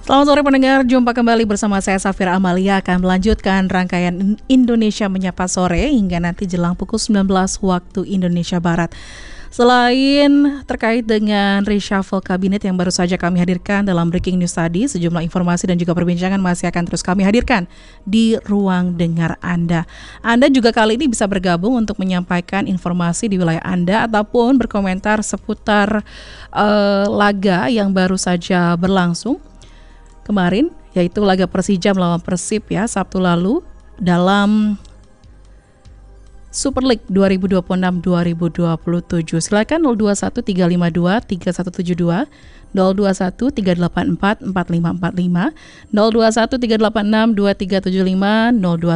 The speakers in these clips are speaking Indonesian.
Selamat sore pendengar, jumpa kembali bersama saya Safira Amalia akan melanjutkan rangkaian Indonesia Menyapa Sore hingga nanti jelang pukul 19 waktu Indonesia Barat. Selain terkait dengan reshuffle kabinet yang baru saja kami hadirkan dalam Breaking News tadi, sejumlah informasi dan juga perbincangan masih akan terus kami hadirkan di ruang dengar Anda. Anda juga kali ini bisa bergabung untuk menyampaikan informasi di wilayah Anda ataupun berkomentar seputar laga yang baru saja berlangsung kemarin, yaitu laga Persija melawan Persib ya, Sabtu lalu dalam Super League 2026-2027. Silakan 0213523172, 0213844545, 0213862375,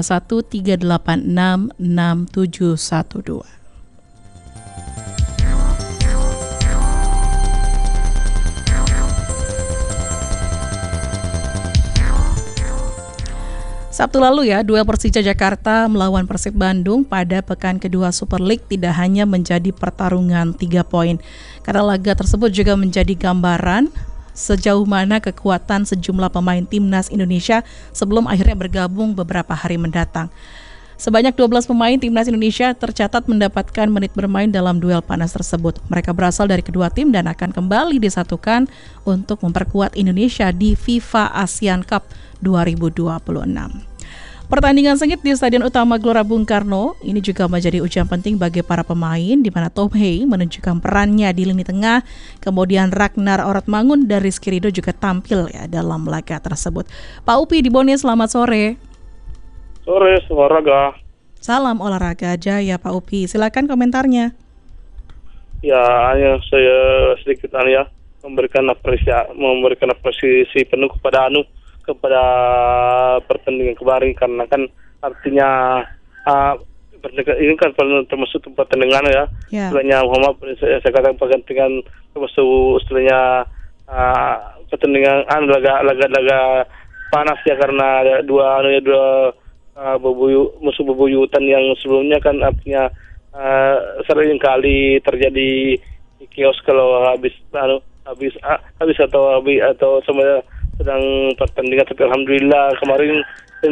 0213866712. Sabtu lalu ya, duel Persija Jakarta melawan Persib Bandung pada pekan kedua Super League tidak hanya menjadi pertarungan 3 poin. Karena laga tersebut juga menjadi gambaran sejauh mana kekuatan sejumlah pemain timnas Indonesia sebelum akhirnya bergabung beberapa hari mendatang. Sebanyak 12 pemain timnas Indonesia tercatat mendapatkan menit bermain dalam duel panas tersebut. Mereka berasal dari kedua tim dan akan kembali disatukan untuk memperkuat Indonesia di FIFA ASEAN Cup 2026. Pertandingan sengit di Stadion Utama Gelora Bung Karno ini juga menjadi ujian penting bagi para pemain, di mana Tom Hei menunjukkan perannya di lini tengah, kemudian Ragnar Oratmangun dan Rizky Ridho juga tampil ya dalam laga tersebut. Pak Upi di Bone, selamat sore. Sore, olahraga. Salam olahraga Jaya Pak Upi, silakan komentarnya. Ya, hanya saya sedikit memberikan apresiasi penuh kepada pertandingan kemarin, karena kan artinya ini kan termasuk pertandingan ya. Setelahnya Muhammad saya katakan pertandingan termasuk setelahnya pertandingan laga panas ya, karena ada dua musuh bebuyutan yang sebelumnya kan artinya sering kali terjadi chaos kalau habis atau semuanya sedang pertandingan. Tapi alhamdulillah kemarin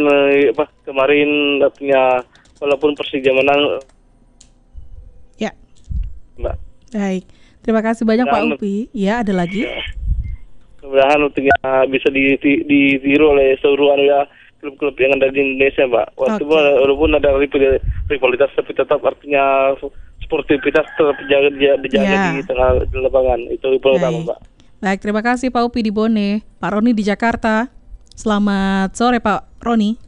artinya walaupun Persija menang. Ya. Mbak. Baik. Terima kasih banyak Pak Upi. Ya, ada lagi. Ya. Mudah-mudahan artinya bisa ditiru oleh seluruh klub-klub yang ada di Indonesia, Mbak. Walaupun ada rivalitas, tapi tetap artinya sportivitas tetap dijaga di tengah lapangan. Itu pertama, Mbak. Baik, terima kasih Pak Upi di Bone. Pak Roni di Jakarta. Selamat sore Pak Roni.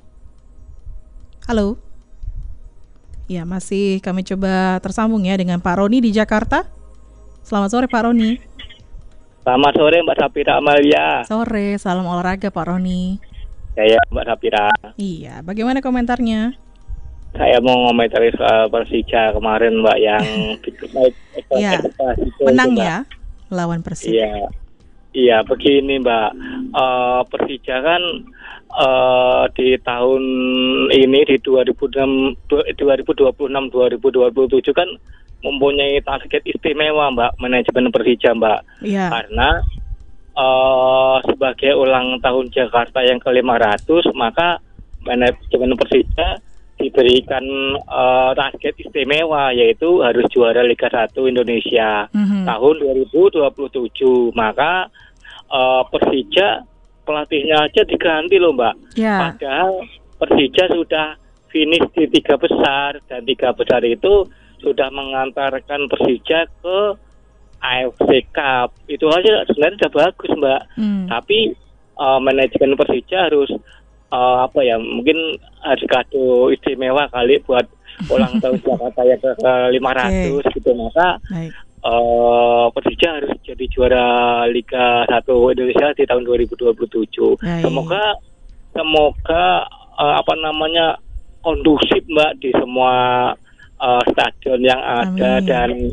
Halo. Ya, masih kami coba tersambung ya dengan Pak Roni di Jakarta. Selamat sore Pak Roni. Selamat sore Mbak Safira Amalia. Sore, salam olahraga Pak Roni. Saya Mbak Safira. Iya, bagaimana komentarnya? Saya mau ngomentari soal Persija kemarin Mbak yang ya, menang ya melawan Persib. Iya begini Mbak, Persija kan di tahun ini di 2026-2027 kan mempunyai target istimewa Mbak, manajemen Persija Mbak. Karena sebagai ulang tahun Jakarta yang ke-500, maka manajemen Persija diberikan target istimewa, yaitu harus juara Liga 1 Indonesia tahun 2027. Maka Persija pelatihnya aja diganti loh Mbak. Padahal Persija sudah finish di 3 besar, dan 3 besar itu sudah mengantarkan Persija ke AFC Cup. Itu aja sebenarnya sudah bagus Mbak. Tapi manajemen Persija harus mungkin harus kado istimewa kali buat ulang tahun Jakarta yang ke-500 gitu. Maka Persija harus jadi juara Liga 1 Indonesia di tahun 2027. Semoga kondusif Mbak di semua stadion yang ada. Dan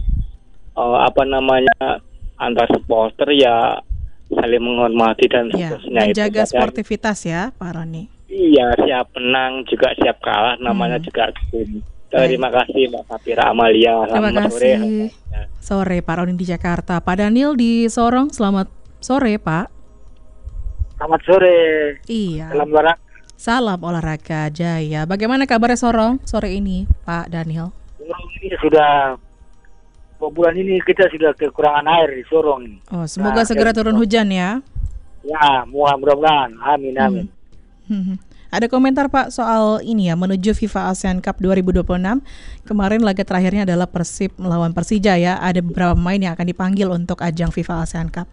antar supporter ya saling menghormati dan seterusnya. Menjaga sportivitas ya Pak Roni. Iya, siap menang juga siap kalah, namanya juga tim. Terima kasih Mbak Safira Amalia. Terima kasih. Sore Pak Roni di Jakarta. Pak Daniel di Sorong, selamat sore Pak. Selamat sore. Iya. Salam olahraga. Salam olahraga Jaya. Bagaimana kabarnya Sorong sore ini, Pak Daniel? Sorong ini sudah bulan ini kita sudah kekurangan air di Sorong ini. Oh, semoga segera turun hujan ya. Ya, mudah-mudahan. Amin, amin. Ada komentar Pak soal ini ya, menuju FIFA ASEAN Cup 2026. Kemarin laga terakhirnya adalah Persib melawan Persija ya. Ada beberapa pemain yang akan dipanggil untuk ajang FIFA ASEAN Cup.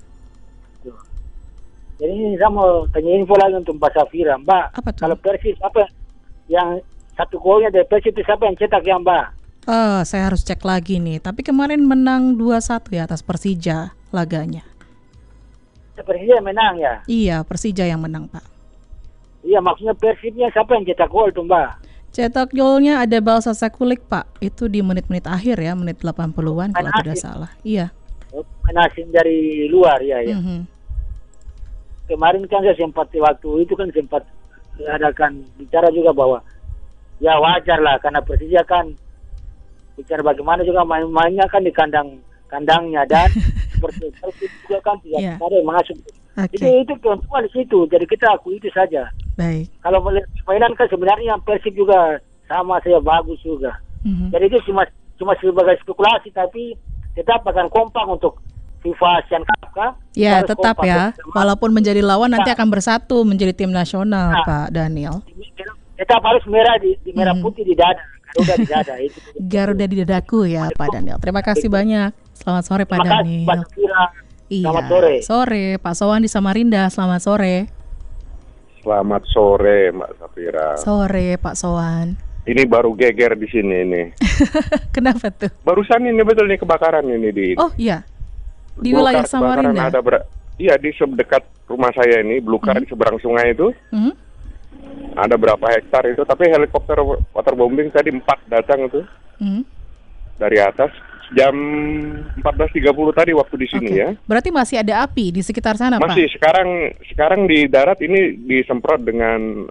Jadi saya mau tanya info lagi untuk Mbak Safira. Mbak, apa tuh? Kalau Persib apa yang satu golnya dari Persib itu siapa yang cetak ya Mbak? Saya harus cek lagi nih. Tapi kemarin menang 2-1 ya atas Persija laganya. Persija yang menang ya? Iya, Persija yang menang Pak. Iya, maksudnya Persibnya siapa yang cetak gol tuh Mbak? Cetak golnya ada Balsa Sakulik Pak. Itu di menit-menit akhir ya, menit 80-an kalau tidak salah. Iya. Main asing dari luar ya. Kemarin kan saya sempat waktu itu kan sempat adakan bicara juga bahwa ya wajar lah karena Persija kan bicara bagaimana juga main-mainnya kan di kandangnya dan seperti Persib juga kan tidak ada yang masuk. Itu keuntungan di situ. Jadi kita akui itu saja. Baik. Kalau melihat permainan kan sebenarnya Persib juga sama saya bagus juga. Jadi itu cuma sebagai spekulasi tapi tetap akan kompak untuk FIFA ASEAN Cup kan? Ya tetap ya, walaupun menjadi lawan nanti akan bersatu menjadi tim nasional Pak Daniel. Tetap harus merah di merah putih di dada, Garuda di dada itu. Garuda di dadaku ya Pak Daniel. Terima kasih banyak. Selamat sore Pak Daniel. Selamat sore. Sore Pak Sowan di Samarinda. Selamat sore. Selamat sore Mbak Safira. Sore Pak Sowan. Ini baru geger di sini ini. Kenapa tuh? Barusan ini betul nih kebakaran ini di. Oh iya. Di wilayah Samarinda. Iya di dekat rumah saya ini, Blukar di seberang sungai itu. Ada berapa hektar itu, tapi helikopter waterbombing tadi 4 datang itu. Dari atas jam 14.30 tadi waktu di sini ya. Berarti masih ada api di sekitar sana, Pak? Masih, sekarang di darat ini disemprot dengan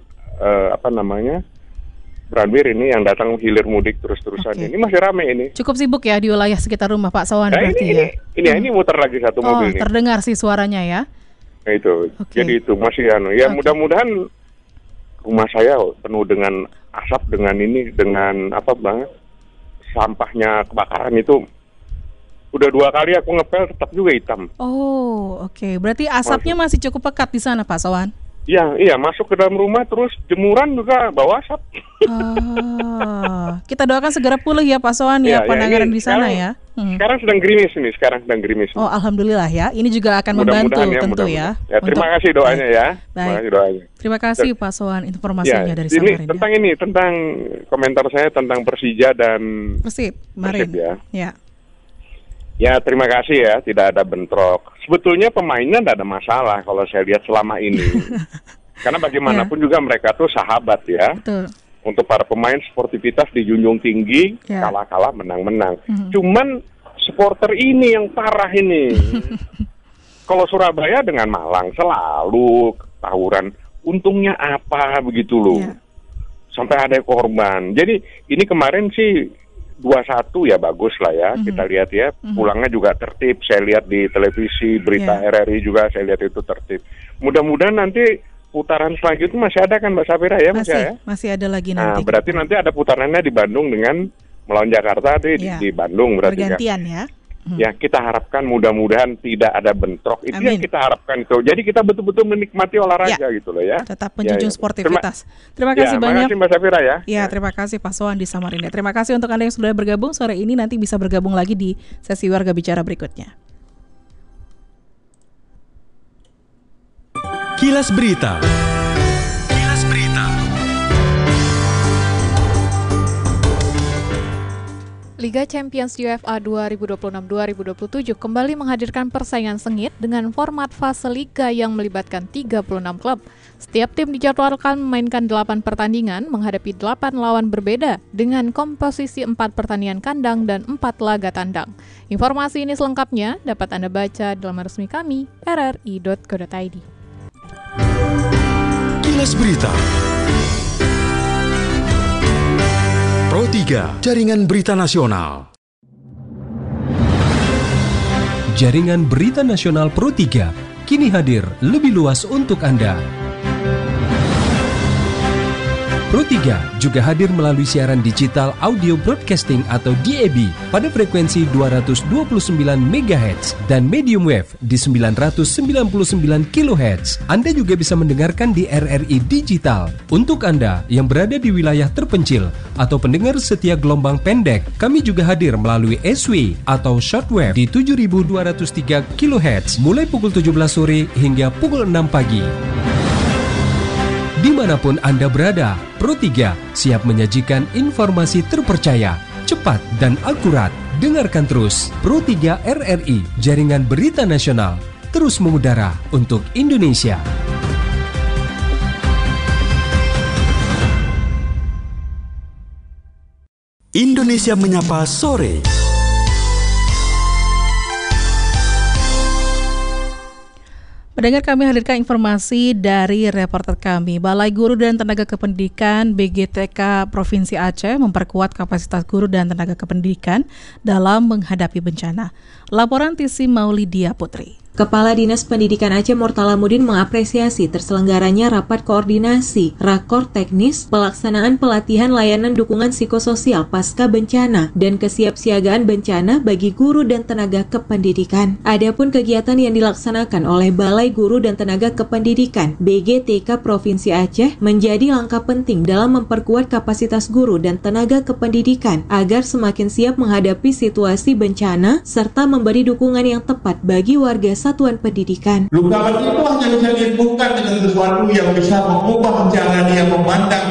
Branwir ini yang datang hilir mudik terus-terusan. Ini masih ramai ini. Cukup sibuk ya di wilayah sekitar rumah Pak Sowan berarti ya? Ini muter lagi satu mobil ini. Terdengar sih suaranya ya? Nah, itu. Jadi itu masih mudah-mudahan rumah saya penuh dengan asap, dengan sampahnya kebakaran itu. Udah 2 kali aku ngepel tetap juga hitam. Oh, oke. Berarti asapnya masih cukup pekat di sana Pak Sowan? Iya, masuk ke dalam rumah terus jemuran juga bawa asap. Kita doakan segera pulih ya Pak Sowan ya penanganan di sana ya. Sekarang sedang gerimis. Oh, alhamdulillah ya. Ini juga akan membantu tentu ya. Terima kasih doanya ya. Baik. Terima kasih Pak Sowan informasinya dari Samarinda. Tentang komentar saya tentang Persija dan Persib kemarin. Ya terima kasih ya, tidak ada bentrok. Sebetulnya pemainnya tidak ada masalah kalau saya lihat selama ini. Karena bagaimanapun juga mereka tuh sahabat ya. Betul. Untuk para pemain sportivitas dijunjung tinggi, kalah-kalah menang-menang. Cuman supporter ini yang parah ini. Kalau Surabaya dengan Malang selalu tawuran. Untungnya apa begitu loh. Sampai ada korban. Jadi ini kemarin sih 2-1 ya bagus lah ya, kita lihat ya, pulangnya juga tertib, saya lihat di televisi, berita RRI juga saya lihat itu tertib. Mudah-mudahan nanti putaran selanjutnya masih ada kan Mbak Safira ya? Masih ada lagi nanti. Berarti nanti ada putarannya di Bandung dengan melawan Jakarta di Bandung berarti bergantian ya. Ya kita harapkan mudah-mudahan tidak ada bentrok. Itu yang kita harapkan itu. Jadi kita betul-betul menikmati olahraga gitu loh ya. Tetap menjunjung sportivitas. Terima kasih banyak. Terima kasih Mbak Safira ya. Terima kasih Pak Sowan di Samarinda. Terima kasih untuk Anda yang sudah bergabung sore ini. Nanti bisa bergabung lagi di sesi Warga Bicara berikutnya. Kilas Berita. Liga Champions UEFA 2026-2027 kembali menghadirkan persaingan sengit dengan format fase liga yang melibatkan 36 klub. Setiap tim dijadwalkan memainkan 8 pertandingan menghadapi 8 lawan berbeda dengan komposisi 4 pertandingan kandang dan 4 laga tandang. Informasi ini selengkapnya dapat Anda baca di laman resmi kami rri.co.id. Kilas Berita. Pro 3, Jaringan Berita Nasional. Jaringan Berita Nasional Pro 3 kini hadir lebih luas untuk Anda. Pro 3 juga hadir melalui siaran digital audio broadcasting atau DAB pada frekuensi 229 MHz dan medium wave di 999 kHz. Anda juga bisa mendengarkan di RRI Digital. Untuk Anda yang berada di wilayah terpencil atau pendengar setia gelombang pendek, kami juga hadir melalui SW atau shortwave di 7203 kHz mulai pukul 17 sore hingga pukul 6 pagi. Dimanapun Anda berada, Pro 3 siap menyajikan informasi terpercaya, cepat dan akurat. Dengarkan terus Pro 3 RRI, Jaringan Berita Nasional, terus mengudara untuk Indonesia. Indonesia Menyapa Sore. Pendengar, kami hadirkan informasi dari reporter kami. Balai Guru dan Tenaga Kependidikan BGTK Provinsi Aceh memperkuat kapasitas guru dan tenaga kependidikan dalam menghadapi bencana. Laporan Tisi Maulidia Putri. Kepala Dinas Pendidikan Aceh Murtalamudin mengapresiasi terselenggaranya rapat koordinasi, rakor teknis, pelaksanaan pelatihan layanan dukungan psikososial pasca bencana, dan kesiapsiagaan bencana bagi guru dan tenaga kependidikan. Adapun kegiatan yang dilaksanakan oleh Balai Guru dan Tenaga Kependidikan BGTK Provinsi Aceh menjadi langkah penting dalam memperkuat kapasitas guru dan tenaga kependidikan agar semakin siap menghadapi situasi bencana serta memberi dukungan yang tepat bagi warga satuan pendidikan. Luka itu hanya bisa disembuhkan dengan sesuatu yang bisa mengubah cara dia memandang